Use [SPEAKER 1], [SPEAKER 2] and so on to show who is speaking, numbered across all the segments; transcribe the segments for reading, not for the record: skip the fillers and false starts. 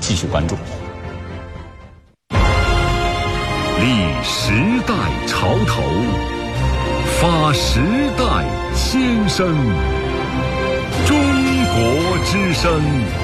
[SPEAKER 1] 继续关注。
[SPEAKER 2] 立时代潮头，发时代先声，中国之声。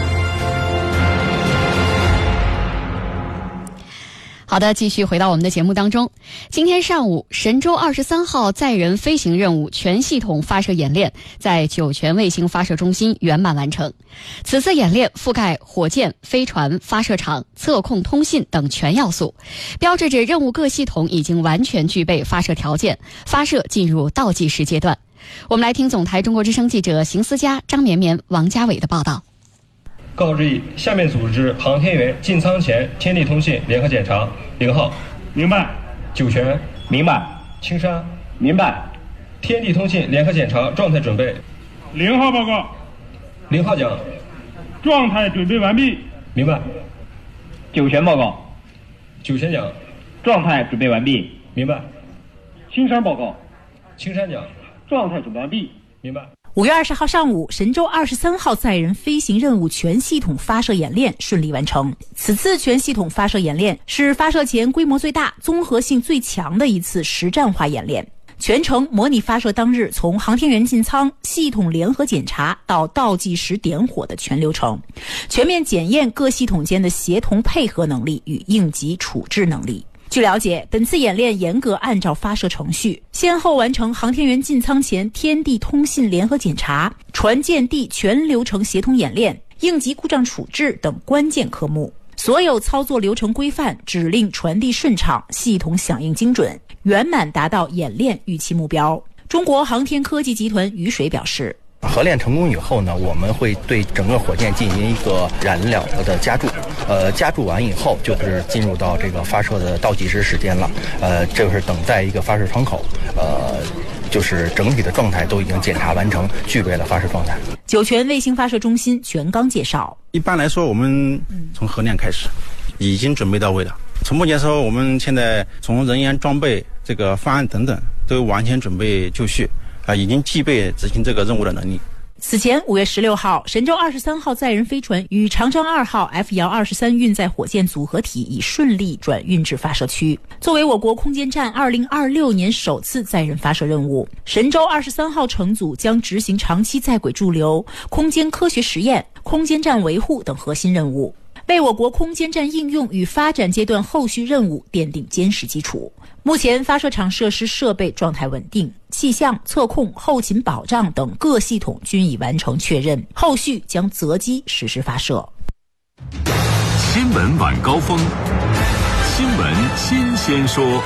[SPEAKER 3] 好的，继续回到我们的节目当中。今天上午，神舟23号载人飞行任务全系统发射演练在酒泉卫星发射中心圆满完成。此次演练覆盖火箭、飞船、发射场、测控、通信等全要素，标志着任务各系统已经完全具备发射条件，发射进入倒计时阶段。我们来听总台中国之声记者邢思佳、张绵绵、王家伟的报道。
[SPEAKER 4] 告知以下面组织航天员进舱前天地通信联合检查。0号，
[SPEAKER 5] 明白。
[SPEAKER 4] 酒泉，
[SPEAKER 5] 明白。
[SPEAKER 4] 青山，
[SPEAKER 5] 明白。
[SPEAKER 4] 天地通信联合检查状态准备。
[SPEAKER 5] 0号报告。
[SPEAKER 4] 0号讲，
[SPEAKER 5] 状态准备完毕。
[SPEAKER 4] 明白。
[SPEAKER 5] 酒泉报告。
[SPEAKER 4] 酒泉讲，
[SPEAKER 5] 状态准备完毕。
[SPEAKER 4] 明白。
[SPEAKER 5] 青山报告。
[SPEAKER 4] 青山讲，
[SPEAKER 5] 状态准备完毕。
[SPEAKER 4] 明白。
[SPEAKER 6] 5月20号上午，神舟23号载人飞行任务全系统发射演练顺利完成。此次全系统发射演练是发射前规模最大、综合性最强的一次实战化演练。全程模拟发射当日从航天员进舱、系统联合检查到倒计时点火的全流程，全面检验各系统间的协同配合能力与应急处置能力。据了解，本次演练严格按照发射程序，先后完成航天员进舱前天地通信联合检查、船舰地全流程协同演练、应急故障处置等关键科目，所有操作流程规范，指令传递顺畅，系统响应精准，圆满达到演练预期目标。中国航天科技集团于水表示，
[SPEAKER 7] 合练成功以后呢，我们会对整个火箭进行一个燃料的加注，加注完以后就是进入到这个发射的倒计时时间了，就是等待一个发射窗口，就是整体的状态都已经检查完成，具备了发射状态。
[SPEAKER 6] 酒泉卫星发射中心全刚介绍，
[SPEAKER 8] 一般来说我们从合练开始已经准备到位了，从目前说我们现在从人员装备这个方案等等都完全准备就绪，已经具备执行这个任务的能力。
[SPEAKER 6] 此前5月16号，神舟23号载人飞船与长征2号 F-23运载火箭组合体已顺利转运至发射区。作为我国空间站2026年首次载人发射任务，神舟23号乘组将执行长期在轨驻留、空间科学实验、空间站维护等核心任务，为我国空间站应用与发展阶段后续任务奠定坚实基础。目前发射场设施设备状态稳定，气象、测控、后勤保障等各系统均已完成确认，后续将择机实施发射。
[SPEAKER 2] 新闻晚高峰，新闻新鲜说。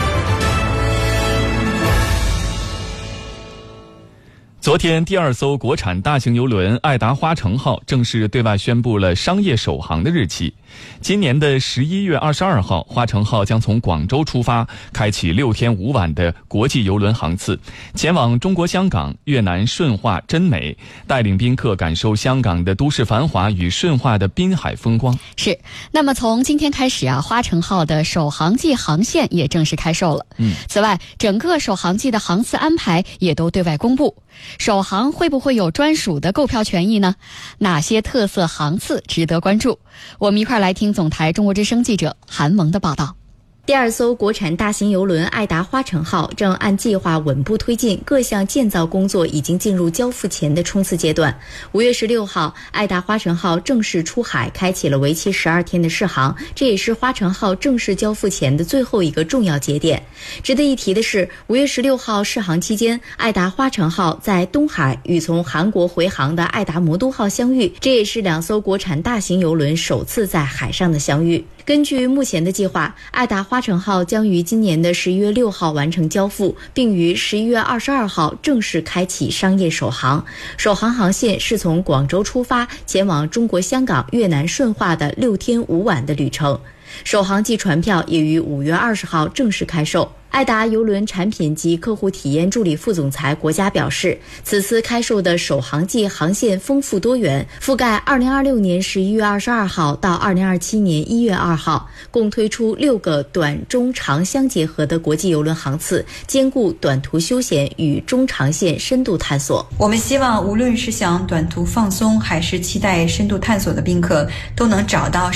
[SPEAKER 1] 昨天，第2艘国产大型邮轮爱达花城号正式对外宣布了商业首航的日期。今年的11月22号，花城号将从广州出发，开启6天5晚的国际邮轮航次，前往中国香港、越南顺化、真美，带领宾客感受香港的都市繁华与顺化的滨海风光。
[SPEAKER 3] 是，那么从今天开始花城号的首航季航线也正式开售了。此外，整个首航季的航次安排也都对外公布。首航会不会有专属的购票权益呢？哪些特色航次值得关注？我们一块来听总台中国之声记者韩萌的报道。
[SPEAKER 9] 第2艘国产大型邮轮爱达花城号正按计划稳步推进，各项建造工作已经进入交付前的冲刺阶段。5月16号，爱达花城号正式出海，开启了为期12天的试航，这也是花城号正式交付前的最后一个重要节点。值得一提的是，5月16号试航期间，爱达花城号在东海与从韩国回航的爱达魔都号相遇，这也是2艘国产大型邮轮首次在海上的相遇。根据目前的计划，爱达花城号将于今年的11月6号完成交付，并于11月22号正式开启商业首航。首航航线是从广州出发，前往中国香港、越南顺化的6天5晚的旅程。首航季船票也于5月20号正式开售。爱达邮轮产品及客户体验助理副总裁国家表示，此次开售的首航季航线丰富多元，覆盖2026年11月22号到2027年1月2号，共推出6个短中长相结合的国际邮轮航次，兼顾短途休闲与中长线深度探索。
[SPEAKER 10] 我们希望无论是想短途放松还是期待深度探索的宾客，都能找到